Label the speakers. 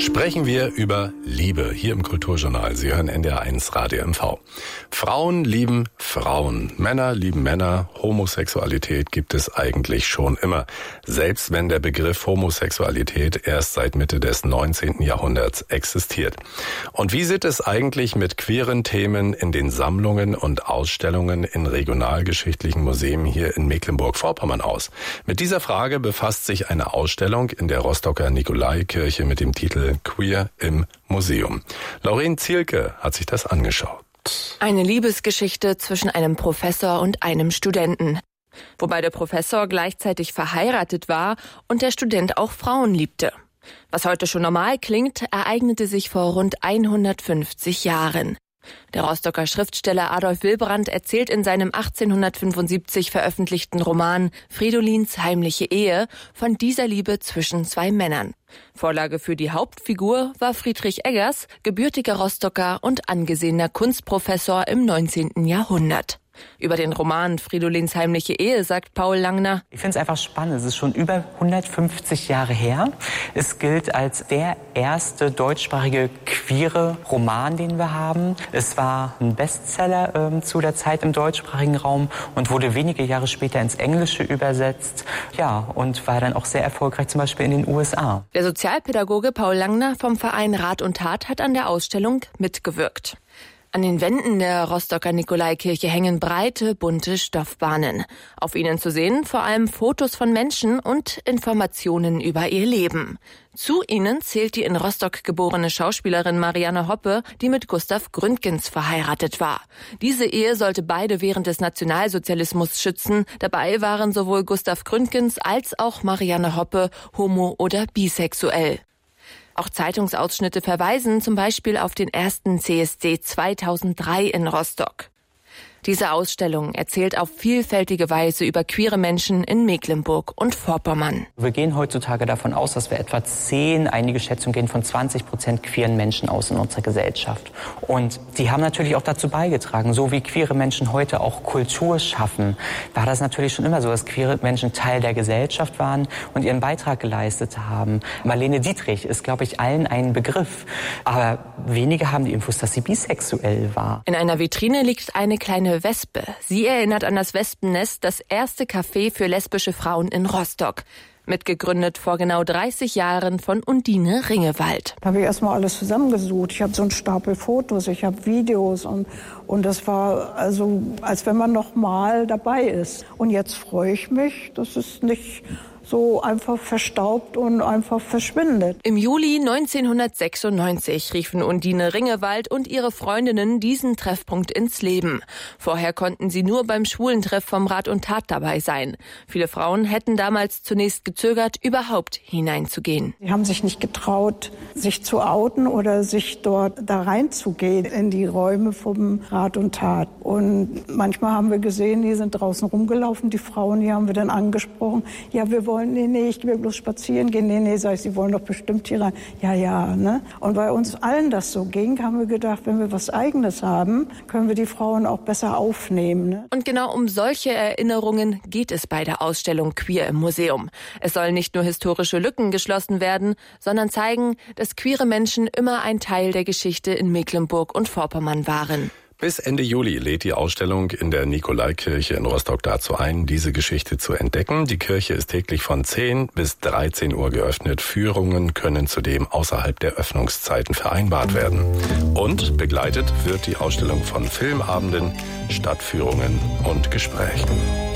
Speaker 1: Sprechen wir über Liebe hier im Kulturjournal. Sie hören NDR1 Radio MV. Frauen lieben Frauen, Männer lieben Männer. Homosexualität gibt es eigentlich schon immer. Selbst wenn der Begriff Homosexualität erst seit Mitte des 19. Jahrhunderts existiert. Und wie sieht es eigentlich mit queeren Themen in den Sammlungen und Ausstellungen in regionalgeschichtlichen Museen hier in Mecklenburg-Vorpommern aus? Mit dieser Frage befasst sich eine Ausstellung in der Rostocker Nikolaikirche mit dem Titel Queer im Museum. Lauren Zielke hat sich das angeschaut.
Speaker 2: Eine Liebesgeschichte zwischen einem Professor und einem Studenten. Wobei der Professor gleichzeitig verheiratet war und der Student auch Frauen liebte. Was heute schon normal klingt, ereignete sich vor rund 150 Jahren. Der Rostocker Schriftsteller Adolf Wilbrand erzählt in seinem 1875 veröffentlichten Roman Fridolins heimliche Ehe von dieser Liebe zwischen zwei Männern. Vorlage für die Hauptfigur war Friedrich Eggers, gebürtiger Rostocker und angesehener Kunstprofessor im 19. Jahrhundert. Über den Roman Fridolins heimliche Ehe sagt Paul Langner:
Speaker 3: Ich finde es einfach spannend. Es ist schon über 150 Jahre her. Es gilt als der erste deutschsprachige queere Roman, den wir haben. Es war ein Bestseller zu der Zeit im deutschsprachigen Raum und wurde wenige Jahre später ins Englische übersetzt. Ja, und war dann auch sehr erfolgreich, zum Beispiel in den USA.
Speaker 2: Der Sozialpädagoge Paul Langner vom Verein Rat und Tat hat an der Ausstellung mitgewirkt. An den Wänden der Rostocker Nikolaikirche hängen breite, bunte Stoffbahnen. Auf ihnen zu sehen vor allem Fotos von Menschen und Informationen über ihr Leben. Zu ihnen zählt die in Rostock geborene Schauspielerin Marianne Hoppe, die mit Gustav Gründgens verheiratet war. Diese Ehe sollte beide während des Nationalsozialismus schützen. Dabei waren sowohl Gustav Gründgens als auch Marianne Hoppe homo- oder bisexuell. Auch Zeitungsausschnitte verweisen zum Beispiel auf den ersten CSD 2003 in Rostock. Diese Ausstellung erzählt auf vielfältige Weise über queere Menschen in Mecklenburg und Vorpommern.
Speaker 3: Wir gehen heutzutage davon aus, dass wir etwa 10, einige Schätzungen gehen von 20% queeren Menschen aus in unserer Gesellschaft. Und die haben natürlich auch dazu beigetragen, so wie queere Menschen heute auch Kultur schaffen, war das natürlich schon immer so, dass queere Menschen Teil der Gesellschaft waren und ihren Beitrag geleistet haben. Marlene Dietrich ist, glaube ich, allen ein Begriff. Aber wenige haben die Infos, dass sie bisexuell war.
Speaker 2: In einer Vitrine liegt eine kleine Wespe. Sie erinnert an das Wespennest, das erste Café für lesbische Frauen in Rostock. Mitgegründet vor genau 30 Jahren von Undine Ringewald.
Speaker 4: Da habe ich erstmal alles zusammengesucht. Ich habe so einen Stapel Fotos, ich habe Videos und das war also, als wenn man noch mal dabei ist. Und jetzt freue ich mich, dass es nicht so einfach verstaubt und einfach verschwindet.
Speaker 2: Im Juli 1996 riefen Undine Ringewald und ihre Freundinnen diesen Treffpunkt ins Leben. Vorher konnten sie nur beim Schwulentreff vom Rat und Tat dabei sein. Viele Frauen hätten damals zunächst gezögert, überhaupt hineinzugehen.
Speaker 4: Sie haben sich nicht getraut, sich zu outen oder sich dort da reinzugehen in die Räume vom Rat und Tat. Und manchmal haben wir gesehen, die sind draußen rumgelaufen, die Frauen, die haben wir dann angesprochen. Ja, wir wollen, nee, ich will bloß spazieren gehen. Nee, sag ich, Sie wollen doch bestimmt hier rein. Ja, ne? Und weil uns allen das so ging, haben wir gedacht, wenn wir was Eigenes haben, können wir die Frauen auch besser aufnehmen. Ne?
Speaker 2: Und genau um solche Erinnerungen geht es bei der Ausstellung Queer im Museum. Es sollen nicht nur historische Lücken geschlossen werden, sondern zeigen, dass queere Menschen immer ein Teil der Geschichte in Mecklenburg und Vorpommern waren.
Speaker 1: Bis Ende Juli lädt die Ausstellung in der Nikolaikirche in Rostock dazu ein, diese Geschichte zu entdecken. Die Kirche ist täglich von 10 bis 13 Uhr geöffnet. Führungen können zudem außerhalb der Öffnungszeiten vereinbart werden. Und begleitet wird die Ausstellung von Filmabenden, Stadtführungen und Gesprächen.